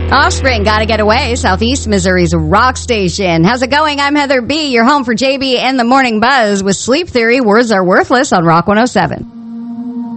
Offspring, Gotta Get Away, Southeast Missouri's rock station. How's it going? I'm Heather B., your home for JB and the Morning Buzz with Sleep Theory. Words are worthless on Rock 107.